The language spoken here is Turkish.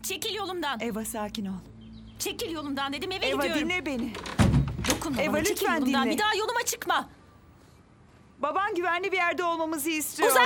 Çekil yolumdan. Eva sakin ol. Çekil yolumdan dedim, eve Eva gidiyorum. dinle beni. Dokunma Eva, bana, çekil lütfen yolumdan. dinle. Bir daha yoluma çıkma. Baban güvenli bir yerde olmamızı istiyor. Uzak